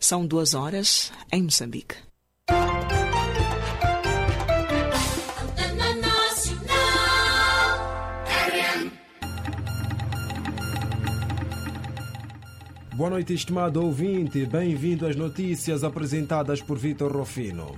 São 2 em Moçambique. Boa noite, estimado ouvinte. Bem-vindo às notícias apresentadas por Vitor Rofino.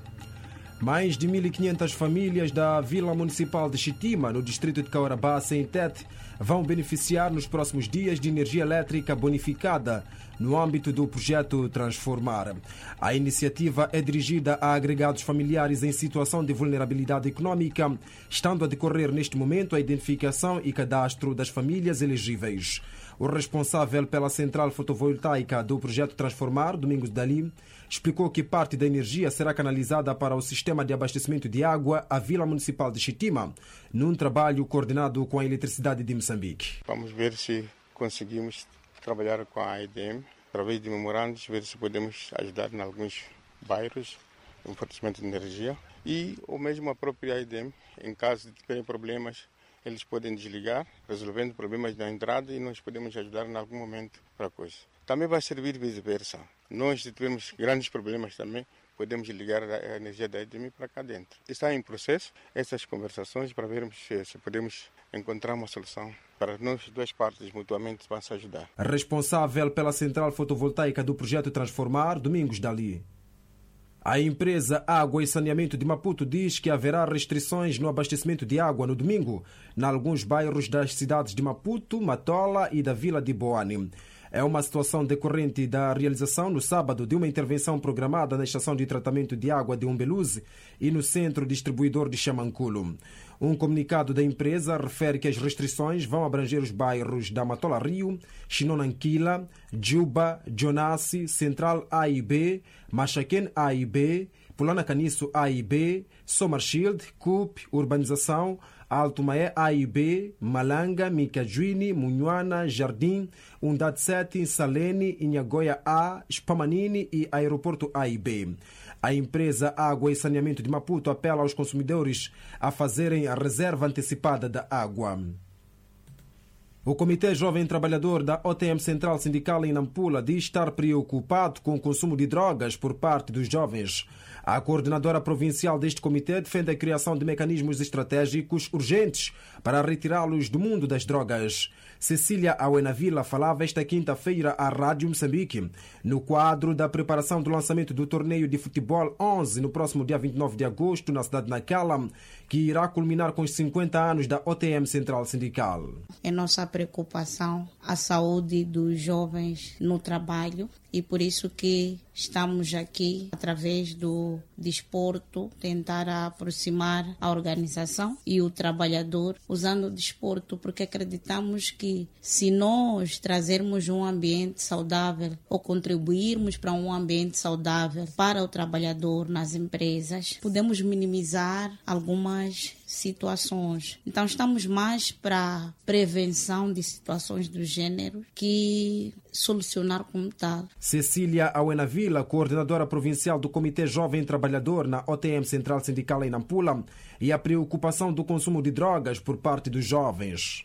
Mais de 1.500 famílias da Vila Municipal de Xitima, no distrito de Caorabá, em Tete, vão beneficiar nos próximos dias de energia elétrica bonificada no âmbito do projeto Transformar. A iniciativa é dirigida a agregados familiares em situação de vulnerabilidade econômica, estando a decorrer neste momento a identificação e cadastro das famílias elegíveis. O responsável pela central fotovoltaica do projeto Transformar, Domingos Dali, explicou que parte da energia será canalizada para o sistema de abastecimento de água à Vila Municipal de Xitima, num trabalho coordenado com a Eletricidade de Moçambique. Vamos ver se conseguimos trabalhar com a AEDM, através de memorandos, ver se podemos ajudar em alguns bairros no fornecimento de energia. E ou mesmo a própria AEDM, em caso de terem problemas, eles podem desligar, resolvendo problemas na entrada, e nós podemos ajudar em algum momento para a coisa. Também vai servir vice-versa. Nós, se tivermos grandes problemas também, podemos ligar a energia da EDM para cá dentro. Está em processo essas conversações para vermos se podemos encontrar uma solução para nós, duas partes mutuamente vão se ajudar. Responsável pela central fotovoltaica do projeto Transformar, Domingos Dali. A empresa Água e Saneamento de Maputo diz que haverá restrições no abastecimento de água no domingo, em alguns bairros das cidades de Maputo, Matola e da vila de Boane. É uma situação decorrente da realização no sábado de uma intervenção programada na estação de tratamento de água de Umbeluze e no centro distribuidor de Xamanculo. Um comunicado da empresa refere que as restrições vão abranger os bairros da Matola Rio, Xinonanquila, Juba, Jonassi, Central A e B, Machaquén A e B, Pulana Caniço A e B, Somarshield, Cup, Urbanização, Alto Maé A e B, Malanga, Micajuini, Munhuana, Jardim, Undade 7, Salene, Inhagoia A, Spamanini e Aeroporto A e B. A empresa Água e Saneamento de Maputo apela aos consumidores a fazerem a reserva antecipada da água. O Comitê Jovem Trabalhador da OTM Central Sindical em Nampula diz estar preocupado com o consumo de drogas por parte dos jovens. A coordenadora provincial deste comitê defende a criação de mecanismos estratégicos urgentes para retirá-los do mundo das drogas. Cecília Auenavila falava esta quinta-feira à Rádio Moçambique, no quadro da preparação do lançamento do torneio de futebol 11 no próximo dia 29 de agosto na cidade de Nacala, que irá culminar com os 50 anos da OTM Central Sindical. É nossa preocupação a saúde dos jovens no trabalho e por isso que estamos aqui, através do desporto, tentar aproximar a organização e o trabalhador usando o desporto, porque acreditamos que se nós trazermos um ambiente saudável ou contribuirmos para um ambiente saudável para o trabalhador nas empresas, podemos minimizar algumas situações. Então estamos mais para prevenção de situações do gênero que solucionar como tal. Cecília Auenavila, coordenadora provincial do Comitê Jovem Trabalhador na OTM Central Sindical em Nampula, e a preocupação do consumo de drogas por parte dos jovens.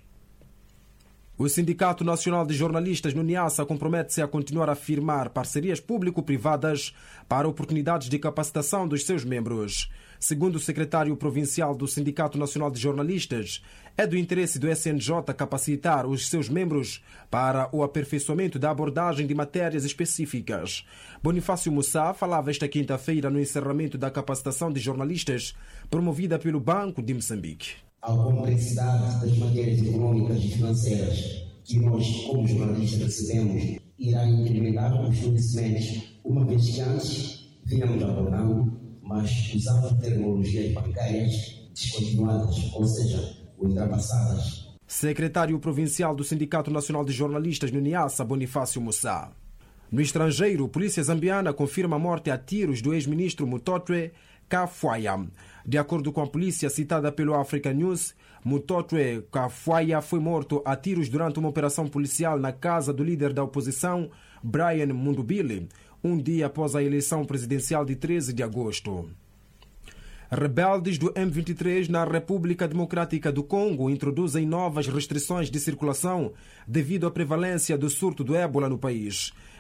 O Sindicato Nacional de Jornalistas no Niassa compromete-se a continuar a firmar parcerias público-privadas para oportunidades de capacitação dos seus membros. Segundo o secretário provincial do Sindicato Nacional de Jornalistas, é do interesse do SNJ capacitar os seus membros para o aperfeiçoamento da abordagem de matérias específicas. Bonifácio Moussa falava esta quinta-feira no encerramento da capacitação de jornalistas promovida pelo Banco de Moçambique. A complexidade das matérias econômicas e financeiras que nós, como jornalistas, recebemos irá incrementar os conhecimentos, uma vez que antes vínhamos abordando, mas usando tecnologias bancárias descontinuadas, ou seja, ultrapassadas. Secretário provincial do Sindicato Nacional de Jornalistas no Niassa, Bonifácio Moussa. No estrangeiro, a polícia zambiana confirma a morte a tiros do ex-ministro Mutotwe Kafwaya. De acordo com a polícia citada pelo Africa News, Mutotwe Kafwaya foi morto a tiros durante uma operação policial na casa do líder da oposição, Brian Mundubile, um dia após a eleição presidencial de 13 de agosto. Rebeldes do M23 na República Democrática do Congo introduzem novas restrições de circulação devido à prevalência do surto do ébola no país.